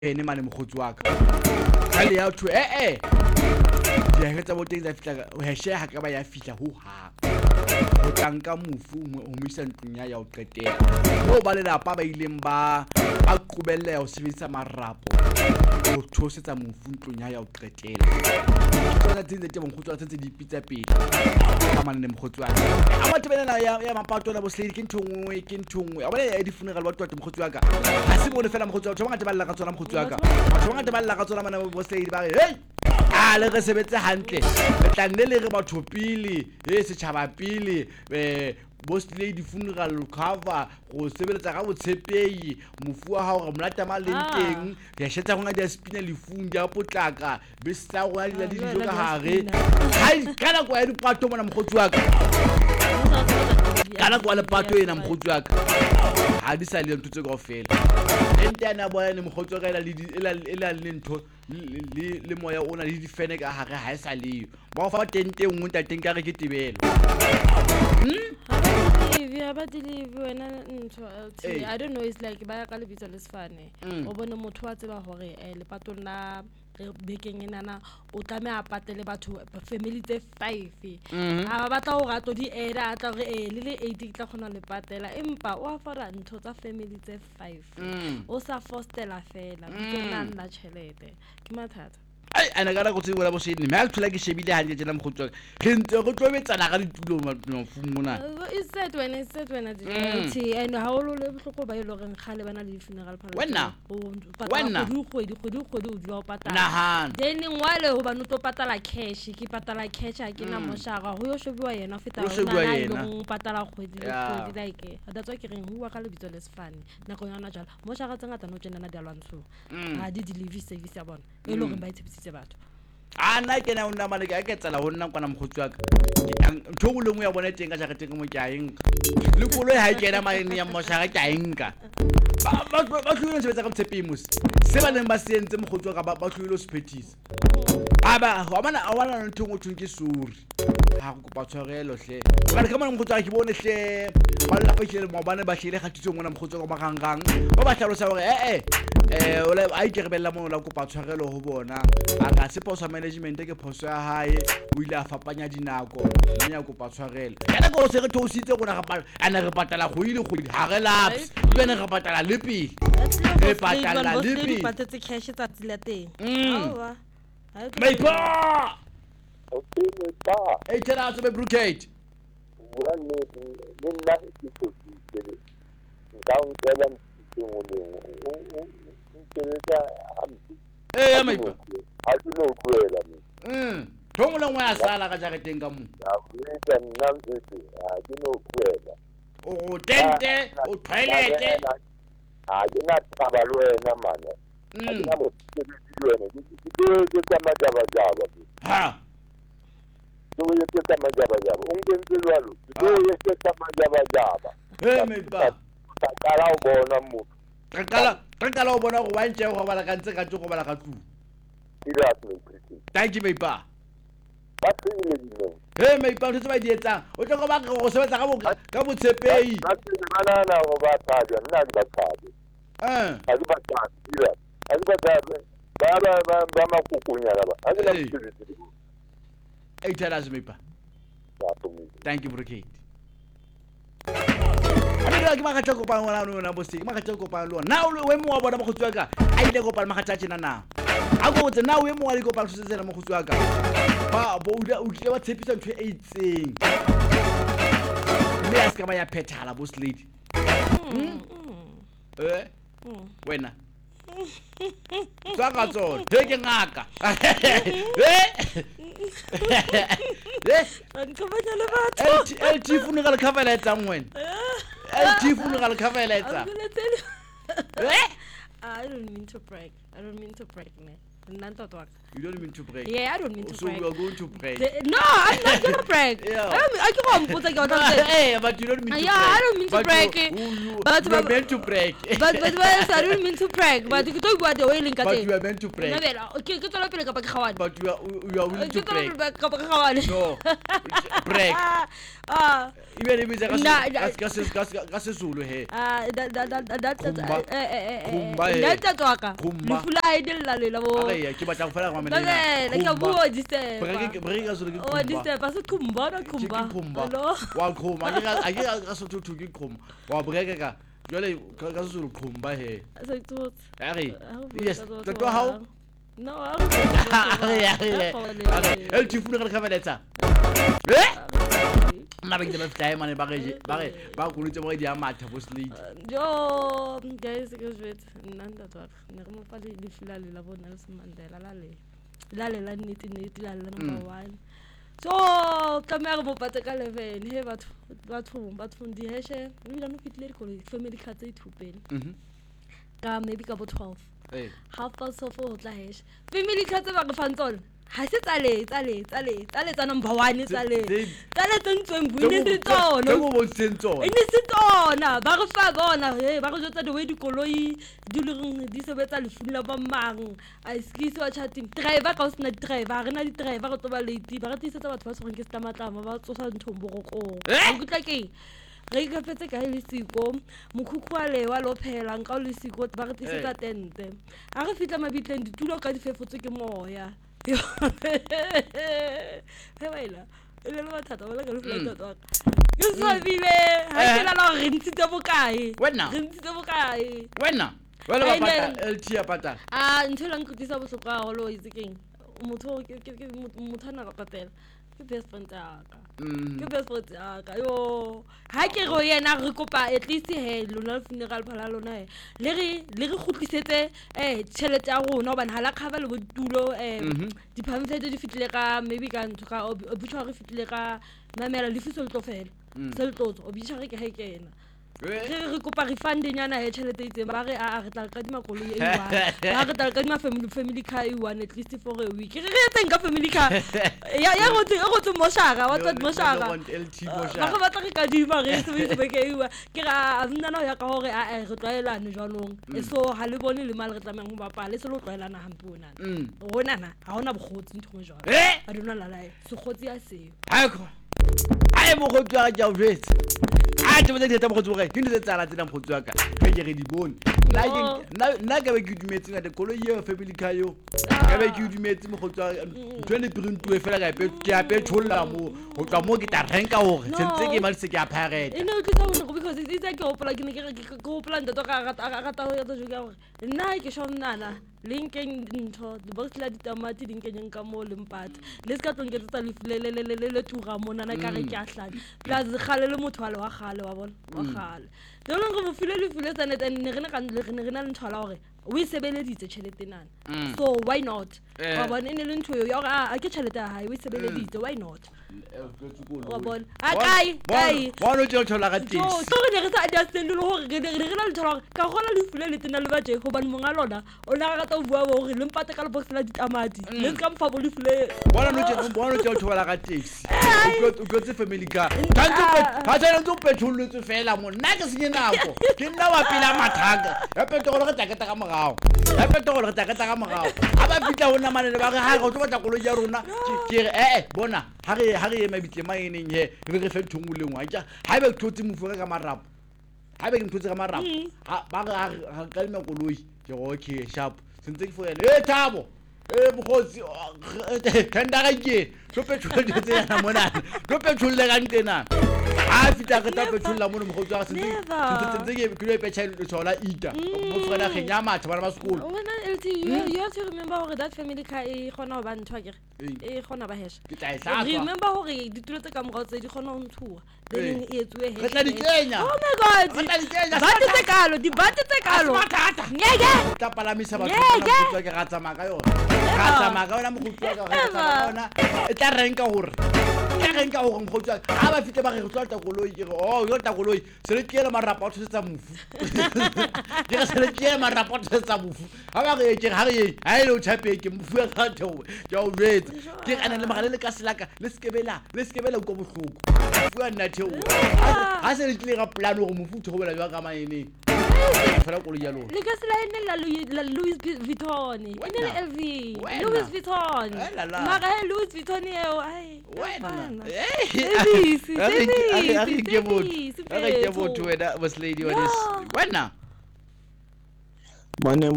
ene mane mokgotsi wa ka kale ya thu dia hetsa bo teng tsa fitla he share ha ka ba ya fitla ho ha o tlanka mofu o mo isa ntlong ya o qetela o ba le lapa ba ileng ba qobella ya o sebetsa marapo o thosetsa mofu ntlong ya o qetela tsona tse tse mokgotsi wa tse di pitsa pele ka manne mokgotsi wa a batho bena ya mapato la bo sledi ke nthongwe a bona ya di funeral ba tota mokgotsi wa ka ha se bone fela mokgotsi wa ka ba lla ka tsona mokgotsi wa ka batho ba lla ka tsona mana bo sledi ba hey le re sebetse hantle le tlanne le re batho pele setjhaba pele bo sledi funeral cover go sebeletsa ga botshepehi mofu wa hao re molata maleng teng ya shetsa go nga di spina le fundi ya potlaka be sa go ya di dijo ka hare hai kana go ya dipato mona mokgotsi wa ka kana go le pato ena mokgotsi wa ka ha di sa le ntutse go fela ente ana boya ne mokgotsi wa ka ela le ntho le moya ona le difene ka hare ha isa le ba fa tente nngwe tateng ka re ke tibelo I don't know, it's like ba ka le bitso le sefane o bone motho wa tseba hore le patong la bekeng enana o tla me a patele batho family tse 5 a ba batla ho rato di era a tla re le 80 tla khona le patela empa o afara ntho tsa family tse 5 o sa fostela fela ke nna chelete ke mathata ana ka go tsebela bo shedini me a thula ke shebile hantle tsena mogotso ke ntse go tobetsana ga ditulo mafumona is that when and how lo le bohloko ba ile reng khale bana le funeral parlor wena go di o dula o patala then ngwale ho ba no to patala cash ke patala cash a ke na moshara ho yo shobiwa yena feta ona go patala kgwedi like that's why ke reng ho wa ka le bitso le sefane na go yona jala moshara tsangata no tsena na di alwantsho ha di delivery service ya bona e lo re ba itshebisitse batho ana ke na una mane ka tsela ho nna kwana mokgotsi wa ka ntho go lengwe ya bona teng ka ja ka teng mo tja eng le koloi ha kena mane ya moshara ka enka ba tlhoile sebetsa ka tshepimus se ba neng ba sentse mokgotsi wa ka ba tlhoile sephetisa aba wa bana ntho go thunke suri ha go kopa tshwarelo hle ba ka mona mokgotsi wa ke bone hle ba la pa hle mo bana ba hle khatitse mona mokgotsi wa ka magangang ba ba hlalosa hore ole a ikerebella mo la kopa tshwarelo ho bona a ka se posa management ke phoso ya hae o ile a fapanya dinako mme ya kopa tshwarelo kana go se re thositse gona ga ana re patala go ile go ha re laps bene re patala le pele re patala le pele patetse cash tsa tsela teng Maipa okay Maipa tena so be brocade wala ni na iko kile ngao ngela ngole ya Maipa a dilo kuela ni thongole ngwa ya sala ka jareteng ka mo ya buita nna ntse a dilo kuela o tente o toilet a dina taba lo ena mane a mo wena ke tsama jaba ha so ye tsama jaba ungenze lwalo so ye tsama jaba Maipa kala o bona mo kala o bona go wantse go bala ka ntse ka tso go bala ka tlu ila tlo thank you Maipa ba tsile dilo Maipa o tse ba di etsang o tlo go ba go sebetsa ka botshepehi ba tsile banana go ba tsaya nna di ba tsaya a di ba tsaya ila a di ba tsaya ba makukunya la ba a di la tsile tell us Maipa thank you brocade ke makatla go pa ngwana lona bo se ke makatla go pa lona na o we mo wa bona mogotsi wa ka a ile go pa makatla tsena na a go botse na we mo wa le go pa tsena mogotsi wa ka ba bo o tle ba tshepisa ntho e itseng le a ska ba ya phethala bo slade wena tsaka tsona teke ngaka nkabanya le batho LT funeral cover letsa ngwena LT funeral cover letsa I don't mean to brag man You don't mean to brag. Yeah, I don't mean to So brag. we are going to brag. No, I'm not gonna brag. Yeah. I can't put like Hey, but you don't mean to Yeah, brag. I don't mean to But brag. But you are meant to brag. but I don't mean to brag. But you don't go the way link But you are meant to brag. Okay, get all up in a kawan. But you are willing to brag. Kawan. No. Brag. Even if it's Nah, a Sulu here. That's Okay, keep a fire on like a boy disturb. Bring us to Oh, disturb us kumba, not kumba. Hello? One comb. I get us to get comb. While Brega, Jolly Kasul Kumba here. So it was. Harry. Yes, the go how? No, El Tifu have a letter. Having the best time and a baggage. Bakulitum idea matter was lead. Yo, guys, goes with Nanda talk. Never party the Filali Lavo Nelson Mandela Lale. Lale Lanit number one. So, Camero Pataka Leven, here but from the Heshe, we don't know if family cut it to pen. Maybe about 12. Half past of old Lahesh. Family cut about the Fanton. Has it a number one is a late. No one sent on. And it's it on. Barafagona, Barajota, the way to Coloi, during this better Fulabamang. I ski so chatting. Driver cost not driver, and I driver to a lady, but this is about what's on Kistamata about Sosan Tombo. Good like Rega Peteka Lisico, Mukuale, Walopel, and Calisico, but this is a tent. I refit my bit and to look at the for taking more, yeah. Hey, Wayla. You saw me, I cannot rinse the Bokai. When now? Rinse the Bokai. When now? Well, El Tia Pata. Until Uncle Tisabuka, always the king. Mutana Patel. Best friend. Best friend. Oh, Hakero and Aricopa, at least he Luna funeral Palalona. Larry Hukisete, Cheletaro, no one Halakaval would dulo, the pamphlet of Fitlera, maybe can to a butcher Fitlera, Mamma Lifisol of Hell, Seltos, Obishari Haken. Recupari funding and I chelete Mare Artalcadma Coli, Artalcadma family car, one at least for a week. Think of family car. Yeah, I want to Moshara. What's that Moshara? Macatica Diva, Nano Yakore, Rotoila, and Jalong. So Haliboni Malretaman Palace, Rotoila Hampuna. Oh, Nana, I want to hold into Moja. I do not lie. So what I say? I am a good judge of it. I don't think that I'm going to get a Potuaka. I get the bone. Naga good meeting at the Colonia family Cayo. I make you meet him 20 to a fella. Petulamo, or Camogita Ranka, and take him as a parade. Because it is like go plan the dog. Nike Nana. Linking into the box like the Mati Lincoln Camol part. Let's get on get to Ramon and I carry Caslan. Plus the Halamutualo, Halo. The longer feel less than it and Renan Talore. We say to Cheletinan. So why not? When in the to your I get Cheleta, we say why not? I why don't you tell us? So understand the whole Renan Talk, Carola Filet in Alvaje, Hoban Mongalona, or Narata Vuavo, Limpatical box like Amati. Let's come for Bulifle. Why don't you tell us? Go to family car. I don't do petrol to fail. I'm not a now. Can now appeal a mataga. I put all the Takatamao. I put all the Takatamao. I'm a bit of a man about how to Yaruna. Bona, Harry, maybe the mine in here. We refer to Mulunga. I will put him for a camarab. I will put a camarab. Baga Louis, you're okay, sharp. Something for a table. Because can I get to petrol to petrol antena. I feel like a petrol school. You have to remember that family car is Honoban Tiger. Remember how the two come out, the Honon tour. Then it's where oh my God, the Carlo, the Batatacalo. Yeah, Tapalamisa, Ratamagayo, it's a Rankaur. reng ka gore mokgotsi wa ga ba fitlhe ba re go tswa takoloi ke re yo takoloi se le tiela marapa o tshotsetsa mofu ke re se le tiela marapa o tshotsetsa mofu ga ba re ke re ga re ha ile o tšhape ke mofu ya ga theo ke o betsa ke ana le magale le ka selaka le skebela go bohloko mofu ya nna theo ha se le tle ga plan gore mofu o thobela jwa ka maeneng fela koloi ya lona le ka sela ene la Louis Vuitton ene le LV Louis Vuitton mara he Louis Vuitton eo ai wena service ke botho wena boss lady wa this wena